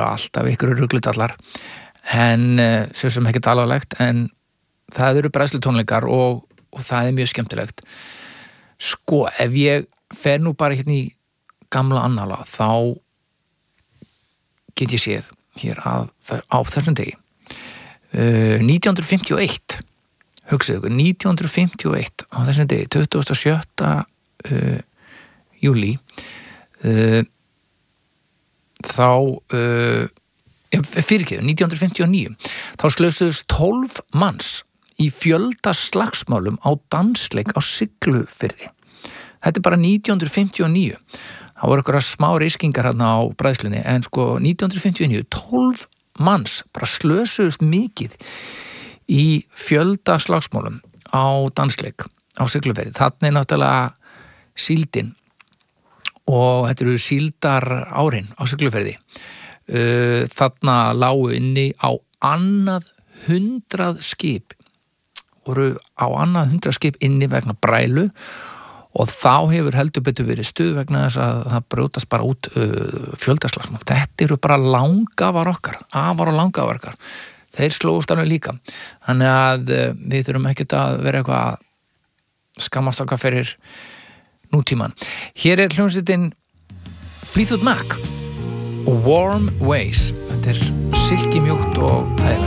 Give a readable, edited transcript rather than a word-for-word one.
alltaf ykkur rugludallar en svo sem ekkert alvarlegt en það eru bræðslutónleikar og það mjög skemmtilegt sko, ef ég fer nú bara hérna í gamla annala þá get ég séð hér á þessum degi 1951 hugsaðu ykkur, 1951 á þessum degi, 27. Júlí þá fyrirgefðu, 1959 þá slösuðust 12 manns í fjölda slagsmálum á dansleik á Siglufirði. Þetta bara 1959. Það voru einhverja smá riskingar hérna á bræðslunni en sko 1959, 12 manns bara slösuðust mikið í fjölda slagsmálum á dansleik á Siglufirði. Þarna náttúrulega síldin og þetta eru síldar árin á Siglufirði. Þarna lágu inni á annað 100 skip voru á annað 100 skip inni vegna brælu og þá hefur heldur betur verið stuð vegna þess að það brjótast bara út fjöldaslagsmál. Þetta eru bara langafar okkar, afar og langafar okkar. Þeir slógust alveg líka. Þannig að við þurfum ekkert að vera eitthvað að skammast okkar fyrir nútíman. Hér hljómsveitin Fleetwood Mac og Warm Ways. Þetta silkimjúkt og þægilegt.